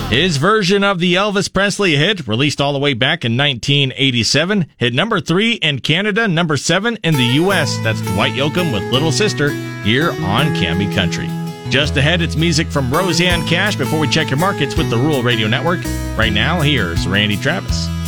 His version of the Elvis Presley hit, released all the way back in 1987, hit number 3 in Canada, number 7 in the U.S. That's Dwight Yoakam with Little Sister here on Cami Country. Just ahead, it's music from Roseanne Cash before we check your markets with the Rural Radio Network. Right now, here's Randy Travis.